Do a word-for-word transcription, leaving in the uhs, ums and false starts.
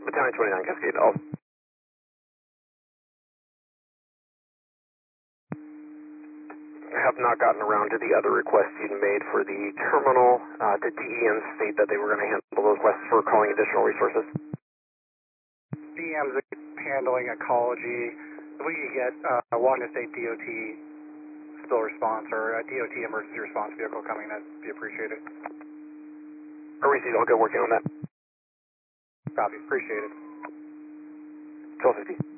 Battalion twenty-nine, Cascade. I'll... I have not gotten around to the other requests you'd made for the terminal. Uh, did D E M state that they were going to handle those requests for calling additional resources? D E M's handling ecology. We could get uh, Washington State D O T spill response or a D O T emergency response vehicle coming. That'd be appreciated. I received. I'll get working on that. Copy. Appreciated. twelve fifty.